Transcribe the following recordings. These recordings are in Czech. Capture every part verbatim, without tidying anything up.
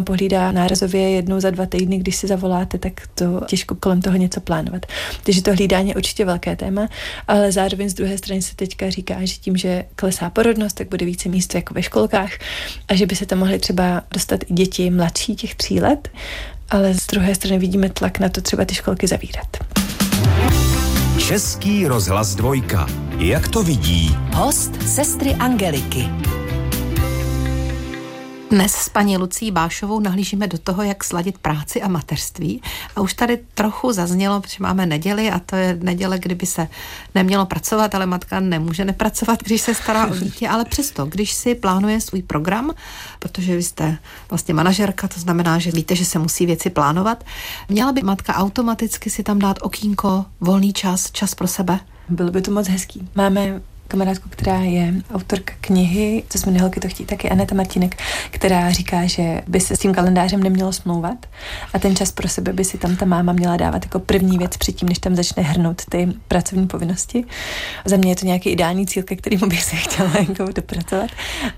pohlídá nárazově jednou za dva týdny, když si zavoláte, tak to těžko kolem toho něco plánovat. Takže to hlídání je určitě velké téma, ale zároveň z druhé strany se teďka říká, že tím, že klesá porodnost, tak bude více místo jako ve školkách a že by se tam mohly třeba dostat i děti mladší těch tří let, ale z druhé strany vidíme tlak na to třeba ty školky zavírat. Český rozhlas dvojka. Jak to vidí? Host sestry Angeliky. Dnes s paní Lucí Bášovou nahlížíme do toho, jak sladit práci a mateřství. A už tady trochu zaznělo, že máme neděli a to je neděle, kdyby se nemělo pracovat, ale matka nemůže nepracovat, když se stará o dítě, ale přesto, když si plánuje svůj program, protože vy jste vlastně manažerka, to znamená, že víte, že se musí věci plánovat, měla by matka automaticky si tam dát okýnko, volný čas, čas pro sebe? Bylo by to moc hezký. Máme kamarádku, která je autorka knihy, co jsme neholky to chtí, taky Aneta Martínek, která říká, že by se s tím kalendářem nemělo smlouvat a ten čas pro sebe by si tam ta máma měla dávat jako první věc předtím, než tam začne hrnout ty pracovní povinnosti. Za mě je to nějaký ideální cíl, ke kterému bych se chtěla jako dopracovat,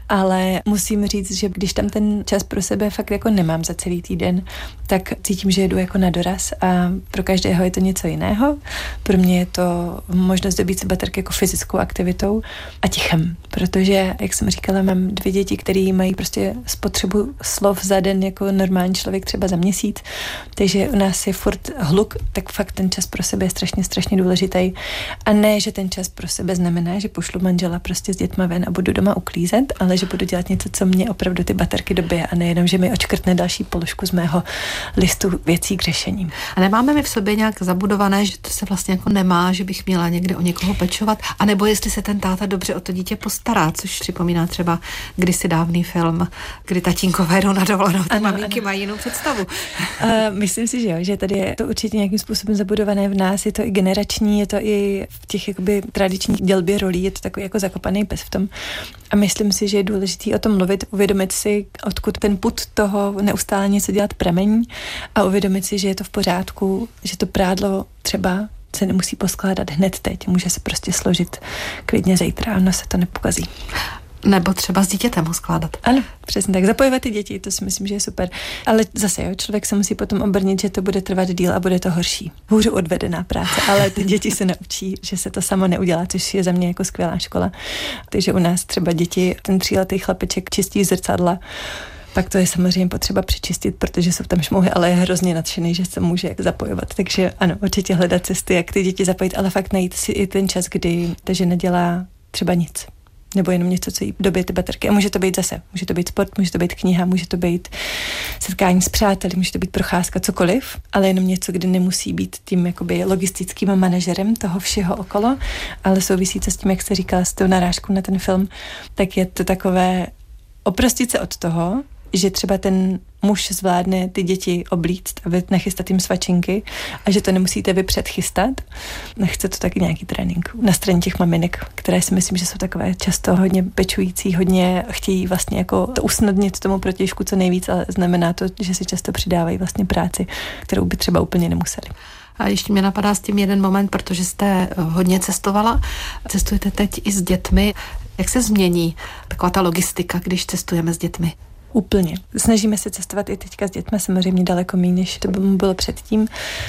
ale musím říct, že když tam ten čas pro sebe fakt jako nemám za celý týden, tak cítím, že jedu jako na doraz a pro každého je to něco jiného. Pro mě je to možnost dobít se baterky jako fyzickou aktivitu a tichem, protože, jak jsem říkala, mám dvě děti, které mají prostě spotřebu slov za den jako normální člověk třeba za měsíc, takže u nás je furt hluk, tak fakt ten čas pro sebe je strašně, strašně důležitý. A ne, že ten čas pro sebe znamená, že pošlu manžela prostě s dětma ven a budu doma uklízet, ale že budu dělat něco, co mě opravdu ty baterky dobije a nejenom, že mi očkrtne další položku z mého listu věcí k řešení. A nemáme mi v sobě nějak zabudované, že to se vlastně jako nemá, že bych měla někde o někoho pečovat, anebo jestli se ten táta dobře o to dítě postará, což připomíná třeba kdysi dávný film, kdy tatínkové jdou na dovolenou, ty maminky mají jinou představu. Uh, myslím si, že jo, že tady je to určitě nějakým způsobem zabudované v nás, je to i generační, je to i v těch jakoby tradičních dělbě rolí, je to takový jako zakopaný pes v tom. A myslím si, že je důležitý o tom mluvit, uvědomit si, odkud ten pud toho neustále něco dělat pramení a uvědomit si, že je to v pořádku, že to prádlo třeba se nemusí poskládat hned teď, může se prostě složit klidně zítra, ono se to nepokazí. Nebo třeba s dítětem ho skládat. Ano, přesně tak. Zapojovat ty děti, to si myslím, že je super. Ale zase, jo, člověk se musí potom obrnit, že to bude trvat díl a bude to horší. Hůře odvedená práce, ale ty děti se naučí, že se to samo neudělá, což je za mě jako skvělá škola. Takže u nás třeba děti, ten tříletý chlapeček čistí zrcadla, pak to je samozřejmě potřeba přečistit, protože jsou tam šmouhy, ale je hrozně nadšený, že se může zapojovat. Takže ano, určitě hledat cesty, jak ty děti zapojit, ale fakt najít si i ten čas, kdy ta žena dělá třeba nic. Nebo jenom něco, co jí dobije ty baterky. A může to být zase. Může to být sport, může to být kniha, může to být setkání s přáteli, může to být procházka, cokoliv, ale jenom něco, kde nemusí být tím jakoby logistickým manažerem toho všeho okolo, ale souvisí to s tím, jak jste říkala, s tou narážkou na ten film, tak je to takové oprostit se od toho, že třeba ten muž zvládne ty děti oblíct a nachystat jim svačinky a že to nemusíte vy předchystat. Nechce to taky nějaký trénink na straně těch maminek, které si myslím, že jsou takové často hodně pečující, hodně chtějí vlastně jako to usnadnit tomu protějšku co nejvíc, ale znamená to, že si často přidávají vlastně práci, kterou by třeba úplně nemuseli. A ještě mě napadá s tím jeden moment, protože jste hodně cestovala. Cestujete teď i s dětmi. Jak se změní taková ta logistika, když cestujeme s dětmi? Úplně. Snažíme se cestovat i teďka s dětmi, samozřejmě daleko méně, než to by mu bylo předtím,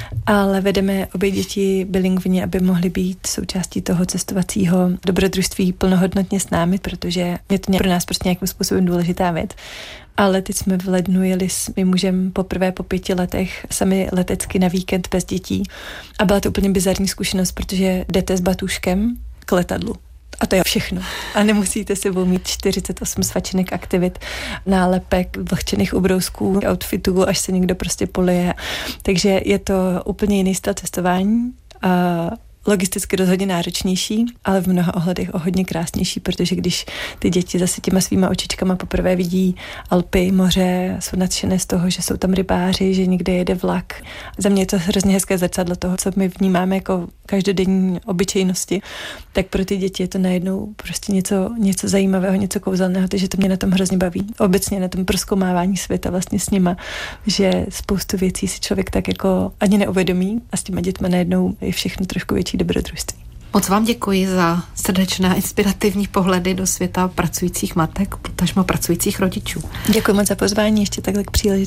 ale vedeme obě děti bilingvně, aby mohly být součástí toho cestovacího dobrodružství plnohodnotně s námi, protože je to pro nás prostě nějakým způsobem důležitá věc. Ale teď jsme v lednu jeli s mým mužem poprvé po pěti letech sami letecky na víkend bez dětí a byla to úplně bizarní zkušenost, protože jdete s batůžkem k letadlu. A to je všechno. A nemusíte sebou mít čtyřicet osm svačinek aktivit, nálepek, vlhčených ubrousků, outfitů, až se někdo prostě polije. Takže je to úplně jiný styl cestování. A logisticky rozhodně náročnější, ale v mnoha ohledech o hodně krásnější, protože když ty děti zase těma svýma očičkama poprvé vidí Alpy, moře, jsou nadšené z toho, že jsou tam rybáři, že někde jede vlak. Za mě je to hrozně hezké zrcadlo toho, co my vnímáme jako každodenní obyčejnosti, tak pro ty děti je to najednou prostě něco, něco zajímavého, něco kouzelného, takže to mě na tom hrozně baví. Obecně na tom prozkoumávání světa vlastně s nima, že spoustu věcí si člověk tak jako ani neuvědomí a s těma dětma najednou je všechno trošku větší dobrodružství. Moc vám děkuji za srdečné inspirativní pohledy do světa pracujících matek, potažmo pracujících rodičů. Děkuji moc za pozvání, ještě takhle k příležitosti.